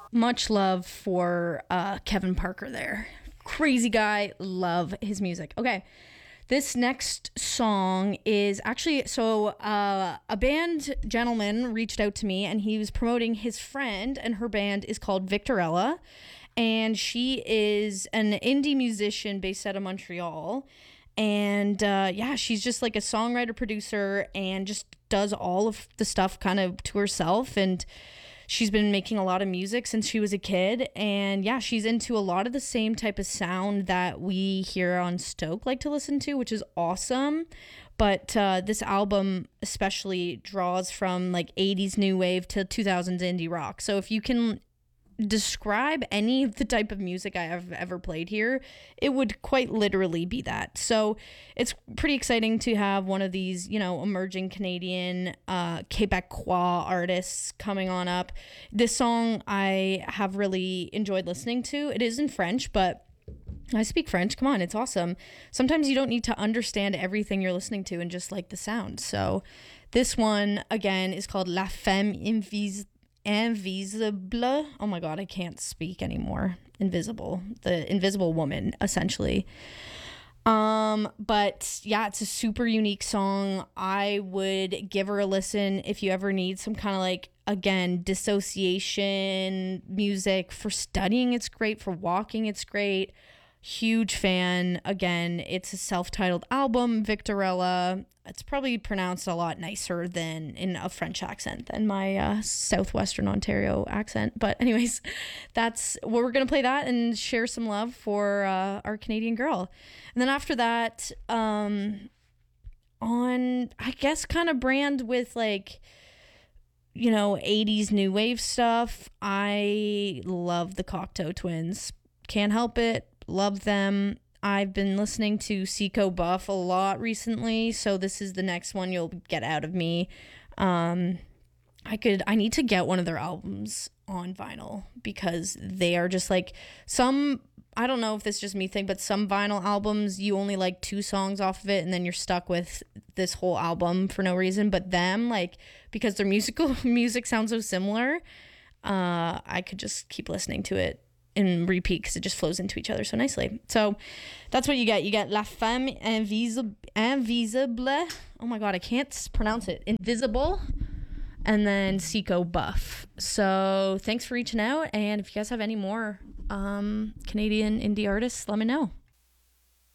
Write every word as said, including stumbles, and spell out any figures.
Much love for uh, Kevin Parker there. Crazy guy. Love his music. Okay. This next song is actually, so uh, a band gentleman reached out to me and he was promoting his friend, and her band is called Victorella. And she is an indie musician based out of Montreal. And uh, yeah, she's just like a songwriter, producer, and just does all of the stuff kind of to herself. And she's been making a lot of music since she was a kid. And yeah, she's into a lot of the same type of sound that we here on Stoke like to listen to, which is awesome. But uh, this album especially draws from like eighties new wave to two thousands indie rock. So if you can describe any of the type of music I have ever played here, it would quite literally be that. So it's pretty exciting to have one of these, you know, emerging Canadian uh, Quebecois artists coming on up. This song I have really enjoyed listening to. It is in French, but I speak French. Come on, it's awesome. Sometimes you don't need to understand everything you're listening to and just like the sound. So this one, again, is called La Femme Invisible. Invisible. Oh my god, I can't speak anymore. Invisible. The invisible woman, essentially. Um, but yeah, it's a super unique song. I would give her a listen if you ever need some kind of like, again, dissociation music. For studying, it's great. For walking, it's great. Huge fan. Again, it's a self-titled album, Victorella. It's probably pronounced a lot nicer than in a French accent than my uh, Southwestern Ontario accent. But anyways, that's where we're going to play that and share some love for uh, our Canadian girl. And then after that, um, on, I guess, kind of brand with like, you know, eighties new wave stuff, I love the Cocteau Twins. Can't help it. Love them. I've been listening to Seco Buff a lot recently, so this is the next one you'll get out of me. Um, I could, I need to get one of their albums on vinyl because they are just like some, I don't know if this is just me thing, but some vinyl albums, you only like two songs off of it and then you're stuck with this whole album for no reason. But them, like, because their musical music sounds so similar, uh, I could just keep listening to it in repeat because it just flows into each other so nicely. So that's what you get. You get La Femme Invisible. Invisible. Oh my god, I can't pronounce it. Invisible. And then Seco Buff. So thanks for reaching out. And if you guys have any more um, Canadian indie artists, let me know.